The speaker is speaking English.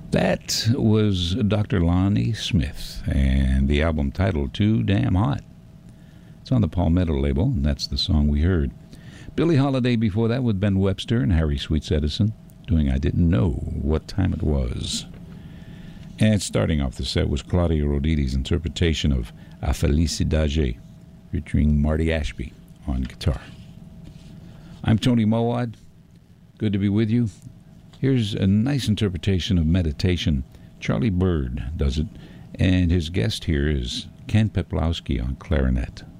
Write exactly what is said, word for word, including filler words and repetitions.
That was Doctor Lonnie Smith and the album titled Too Damn Hot. It's on the Palmetto label, and that's the song we heard. Billie Holiday before that with Ben Webster and Harry Sweets Edison doing I Didn't Know What Time It Was. And starting off the set was Claudio Roditi's interpretation of A Felicidade, featuring Marty Ashby on guitar. I'm Tony Mowad. Good to be with you. Here's a nice interpretation of Meditation. Charlie Bird does it, and his guest here is Ken Peplowski on clarinet.